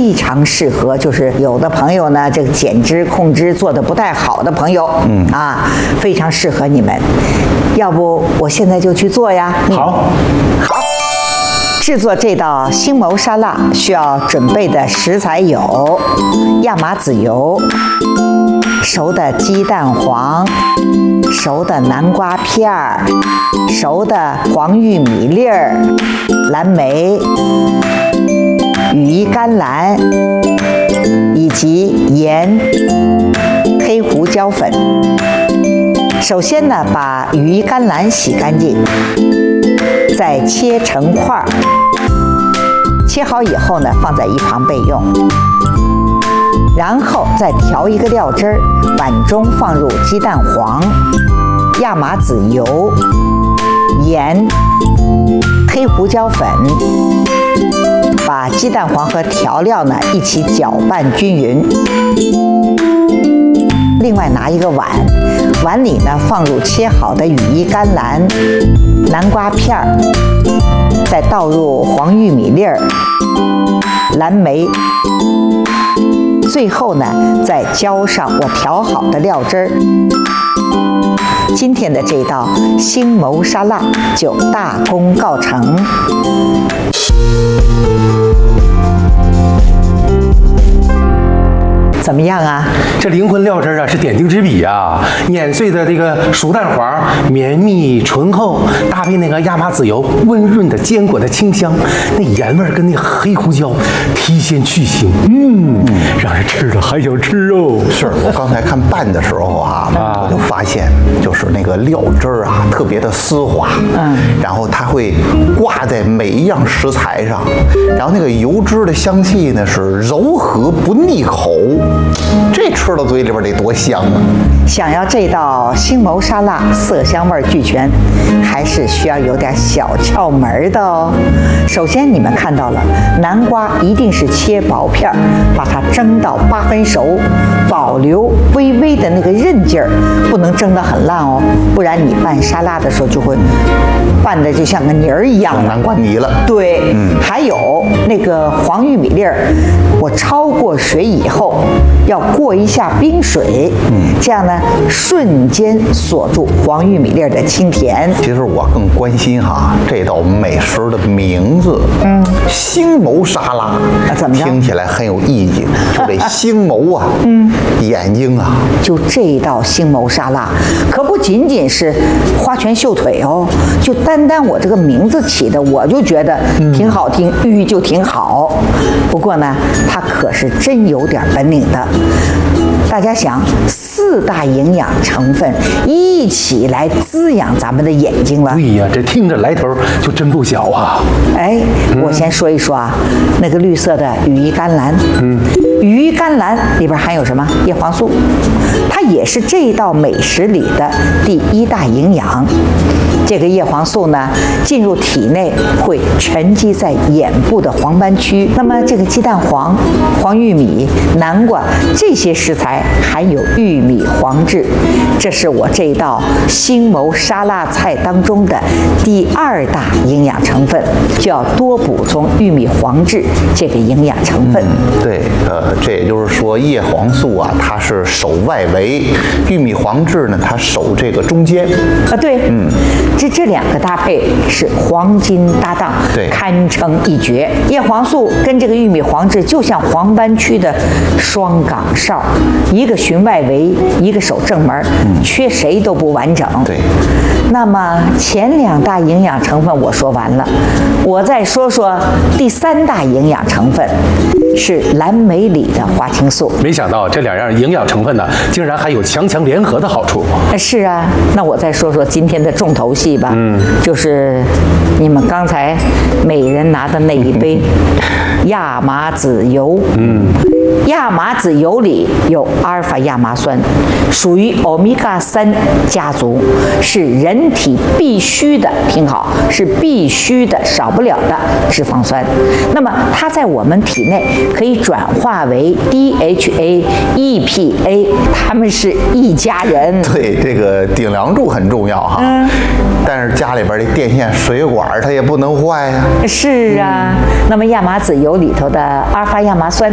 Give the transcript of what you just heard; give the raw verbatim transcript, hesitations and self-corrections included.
非常适合，就是有的朋友呢，这个减脂控脂做的不太好的朋友，嗯啊，非常适合你们。要不我现在就去做呀？ 好， 好。制作这道星眸沙拉需要准备的食材有亚麻籽油、熟的鸡蛋黄、熟的南瓜片儿、熟的黄玉米粒儿、蓝莓、羽衣甘蓝以及盐、黑胡椒粉。首先呢，把羽衣甘蓝洗干净，再切成块儿。切好以后呢，放在一旁备用。然后再调一个料汁儿，碗中放入鸡蛋黄、亚麻籽油、盐、黑胡椒粉，把鸡蛋黄和调料呢一起搅拌均匀。另外拿一个碗，碗里呢放入切好的羽衣甘蓝、南瓜片儿，再倒入黄玉米粒儿、蓝莓，最后呢再浇上我调好的料汁儿。今天的这道星眸沙拉就大功告成。怎么样啊？ 这灵魂料汁啊是点睛之笔啊！碾碎的这个熟蛋黄绵密醇厚，搭配那个亚麻籽油温润的坚果的清香，那盐味儿跟那黑胡椒提鲜去腥，嗯，让人吃了还想吃哦。 是我刚才看拌的时候啊，啊我就发现就是那个料汁儿啊特别的丝滑，嗯，然后它会挂在每一样食材上，然后那个油脂的香气呢是柔和不腻口。这吃到嘴里边得多香啊！ 想要这道星眸沙拉色香味俱全，还是需要有点小窍门的哦。首先你们看到了，南瓜一定是切薄片儿，把它蒸到八分熟，保留微微的那个韧劲儿，不能蒸得很烂哦，不然你拌沙拉的时候就会拌的就像个泥儿一样， 南瓜泥了。 对，嗯，还有那个黄玉米粒儿，我焯过水以后要过一下冰水，嗯，这样呢瞬间锁住黄玉米粒儿的清甜。 其实我更关心哈这道美食的名字，嗯，星眸沙拉， 啊，怎么着？ 听起来很有意境。就这星眸啊，嗯，眼睛啊， 就这道星眸沙拉，可不仅仅是花拳绣腿哦，就单单我这个名字起的，我就觉得挺好听，寓意就挺好。不过呢，它可是真有点本领的。大家想，四大营养成分一起来滋养咱们的眼睛了。 对呀，这听着来头就真不小啊！ 哎，我先说一说啊，那个绿色的羽衣甘蓝，嗯，羽衣甘蓝里边含有什么？叶黄素，它也是这道美食里的第一大营养。这个叶黄素呢，进入体内会沉积在眼部的黄斑区。那么这个鸡蛋黄、黄玉米、南瓜这些食材含有玉米黄质，这是我这道星眸沙拉菜当中的第二大营养成分，就要多补充玉米黄质这个营养成分。 嗯、对，呃，这也就是说叶黄素啊，它是守外围；玉米黄质呢，它守这个中间。 啊，对，嗯。这这两个搭配是黄金搭档， 对， 堪称一绝。叶黄素跟这个玉米黄质就像黄斑区的双岗哨，一个循外围，一个守正门，嗯、缺谁都不完整。 对。 那么前两大营养成分我说完了，我再说说第三大营养成分，是蓝莓里的花青素。 没想到这两样营养成分呢，竟然还有强强联合的好处。 是啊，那我再说说今天的重头戏吧，嗯，就是你们刚才每人拿的那一杯亚麻籽油，嗯。亚麻籽油里有阿尔法亚麻酸，属于欧米伽三家族，是人体必须的，听好，是必须的，少不了的脂肪酸。那么它在我们体内可以转化为 D H A、E P A， 它们是一家人。 对，这个顶梁柱很重要哈。嗯。但是家里边的电线、水管它也不能坏呀。 是啊，嗯、那么亚麻籽油里头的阿尔法亚麻酸